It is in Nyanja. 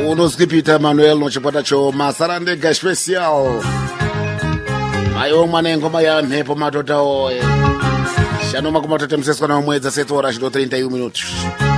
unozwi Peter Manuel nochipata cho masarandega special ayo mwana ngoma ya mhepo matota oye shanoma kumatete mseswa na mwedza 7 horas e 31 minutos